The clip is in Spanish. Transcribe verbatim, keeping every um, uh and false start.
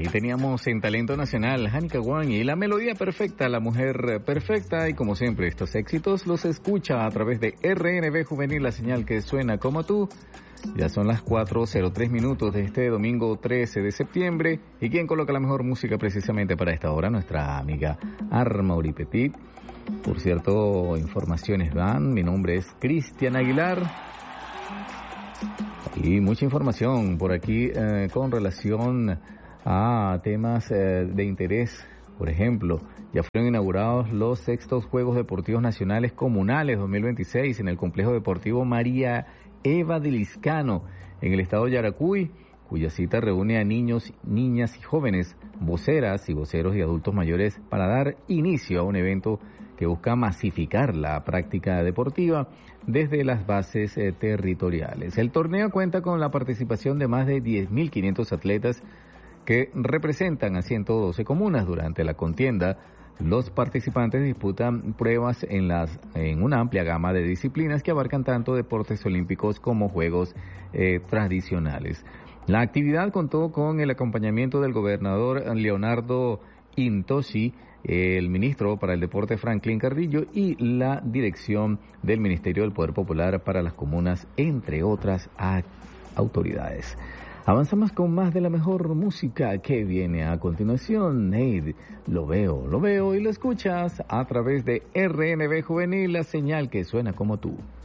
Ahí teníamos en Talento Nacional Hanika Wang y la melodía perfecta, la mujer perfecta, y como siempre estos éxitos los escucha a través de R N B Juvenil, la señal que suena como tú. Ya son las cuatro cero tres minutos de este domingo trece de septiembre, y quien coloca la mejor música precisamente para esta hora, nuestra amiga Armauri Petit. Por cierto, informaciones van, mi nombre es Cristian Aguilar. Y mucha información por aquí eh, con relación a temas eh, de interés. Por ejemplo, ya fueron inaugurados los sextos Juegos Deportivos Nacionales Comunales dos mil veintiséis en el Complejo Deportivo María Eva de Liscano, en el estado de Yaracuy, cuya cita reúne a niños, niñas y jóvenes, voceras y voceros y adultos mayores para dar inicio a un evento que busca masificar la práctica deportiva desde las bases eh, territoriales. El torneo cuenta con la participación de más de diez mil quinientos atletas que representan a ciento doce comunas. Durante la contienda, los participantes disputan pruebas en, las, en una amplia gama de disciplinas que abarcan tanto deportes olímpicos como juegos eh, tradicionales. La actividad contó con el acompañamiento del gobernador Leonardo Intoshi, el ministro para el deporte Franklin Carrillo y la dirección del Ministerio del Poder Popular para las Comunas, entre otras autoridades. Avanzamos con más de la mejor música que viene a continuación. Hey, lo veo, lo veo y lo escuchas a través de R N B Juvenil, la señal que suena como tú.